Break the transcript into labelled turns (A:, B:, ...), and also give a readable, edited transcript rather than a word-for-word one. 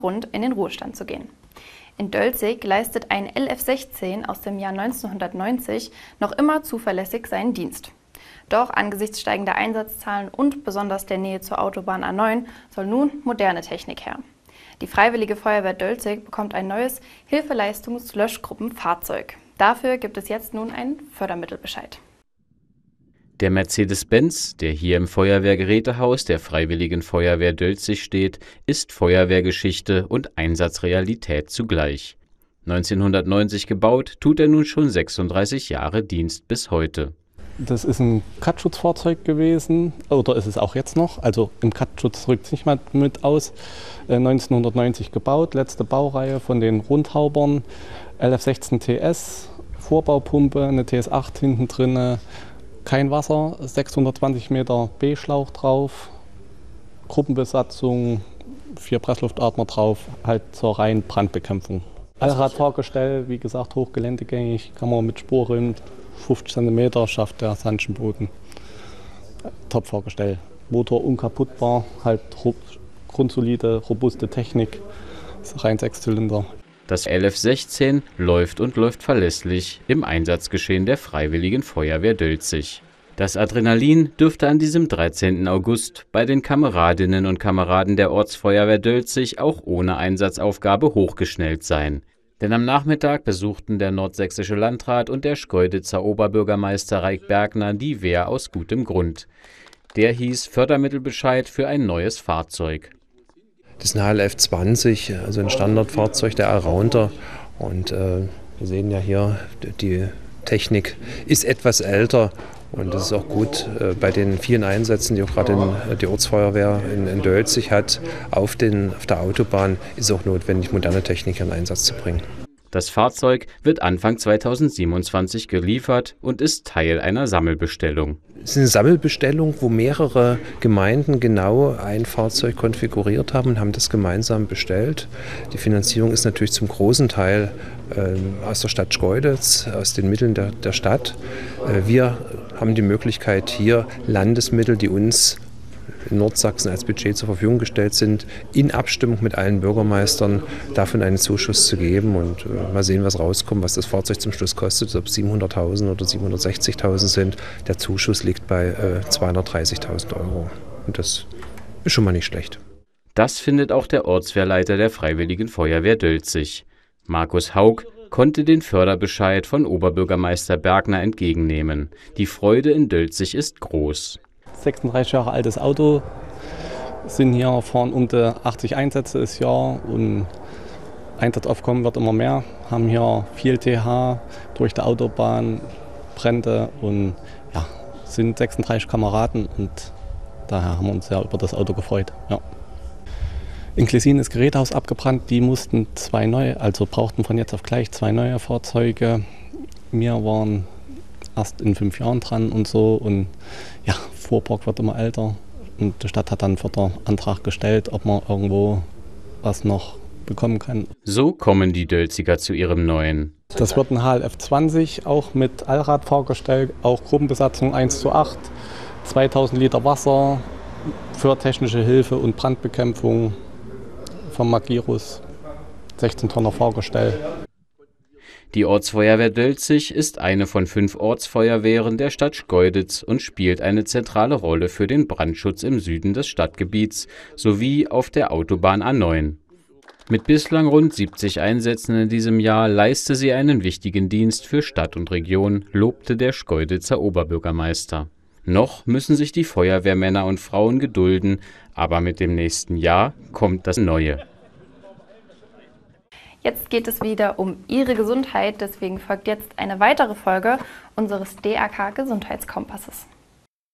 A: Grund in den Ruhestand zu gehen. In Dölzig leistet ein LF16 aus dem Jahr 1990 noch immer zuverlässig seinen Dienst. Doch angesichts steigender Einsatzzahlen und besonders der Nähe zur Autobahn A9 soll nun moderne Technik her. Die Freiwillige Feuerwehr Dölzig bekommt ein neues Hilfeleistungs-Löschgruppenfahrzeug. Dafür gibt es jetzt nun einen Fördermittelbescheid.
B: Der Mercedes-Benz, der hier im Feuerwehrgerätehaus der Freiwilligen Feuerwehr Dölzig steht, ist Feuerwehrgeschichte und Einsatzrealität zugleich. 1990 gebaut, tut er nun schon 36 Jahre Dienst bis heute.
C: Das ist ein Cut-Schutzfahrzeug gewesen, oder ist es auch jetzt noch. Also im Cut-Schutz rückt es nicht mal mit aus. 1990 gebaut, letzte Baureihe von den Rundhaubern. LF16 TS, Vorbaupumpe, eine TS8 hinten drin. Kein Wasser, 620 Meter B-Schlauch drauf, Gruppenbesatzung, 4 Pressluftatmer drauf, halt zur reinen Brandbekämpfung. Allradfahrgestell, wie gesagt, hochgeländegängig, kann man mit Sporriemen 50 cm schafft der Sandschenboden. Top-Fahrgestell, Motor unkaputtbar, halt grundsolide, robuste Technik, ist rein 6-Zylinder.
B: Das LF16 läuft und läuft verlässlich im Einsatzgeschehen der Freiwilligen Feuerwehr Dölzig. Das Adrenalin dürfte an diesem 13. August bei den Kameradinnen und Kameraden der Ortsfeuerwehr Dölzig auch ohne Einsatzaufgabe hochgeschnellt sein. Denn am Nachmittag besuchten der nordsächsische Landrat und der Schkeuditzer Oberbürgermeister Raik Bergner die Wehr aus gutem Grund. Der hieß Fördermittelbescheid für ein neues Fahrzeug.
D: Das ist ein HLF20, also ein Standardfahrzeug der Allrounder. Und wir sehen ja hier, die Technik ist etwas älter. Und das ist auch gut bei den vielen Einsätzen, die auch gerade die Ortsfeuerwehr in Dölzig hat. Auf der Autobahn ist auch notwendig, moderne Technik in Einsatz zu bringen.
B: Das Fahrzeug wird Anfang 2027 geliefert und ist Teil einer Sammelbestellung.
D: Es ist eine Sammelbestellung, wo mehrere Gemeinden genau ein Fahrzeug konfiguriert haben und haben das gemeinsam bestellt. Die Finanzierung ist natürlich zum großen Teil aus der Stadt Schkeuditz, aus den Mitteln der Stadt. Wir haben die Möglichkeit, hier Landesmittel, die uns in Nordsachsen als Budget zur Verfügung gestellt sind, in Abstimmung mit allen Bürgermeistern davon einen Zuschuss zu geben und mal sehen, was rauskommt, was das Fahrzeug zum Schluss kostet, ob es 700.000 oder 760.000 sind. Der Zuschuss liegt bei 230.000 € und das ist schon mal nicht schlecht.
B: Das findet auch der Ortswehrleiter der Freiwilligen Feuerwehr Dölzig. Markus Haug konnte den Förderbescheid von Oberbürgermeister Bergner entgegennehmen. Die Freude in Dölzig ist groß.
C: 36 Jahre altes Auto, sind hier, fahren um die 80 Einsätze das Jahr und Einsatzaufkommen wird immer mehr, haben hier viel TH durch die Autobahn, Brände und ja, sind 36 Kameraden und daher haben wir uns sehr über das Auto gefreut. Ja. In Klessin ist das Gerätehaus abgebrannt, die mussten brauchten von jetzt auf gleich 2 neue Fahrzeuge. Wir waren erst in 5 Jahren dran und so und ja, Fuhrpark wird immer älter und die Stadt hat dann einen Förderantrag gestellt, ob man irgendwo was noch bekommen kann.
B: So kommen die Dölziger zu ihrem neuen.
C: Das wird ein HLF20, auch mit Allradfahrgestell, auch Gruppenbesatzung 1:8, 2000 Liter Wasser für technische Hilfe und Brandbekämpfung vom Magirus, 16 Tonner Fahrgestell.
B: Die Ortsfeuerwehr Dölzig ist eine von 5 Ortsfeuerwehren der Stadt Schkeuditz und spielt eine zentrale Rolle für den Brandschutz im Süden des Stadtgebiets sowie auf der Autobahn A9. Mit bislang rund 70 Einsätzen in diesem Jahr leiste sie einen wichtigen Dienst für Stadt und Region, lobte der Schkeuditzer Oberbürgermeister. Noch müssen sich die Feuerwehrmänner und Frauen gedulden, aber mit dem nächsten Jahr kommt das Neue.
A: Jetzt geht es wieder um Ihre Gesundheit, deswegen folgt jetzt eine weitere Folge unseres DAK Gesundheitskompasses.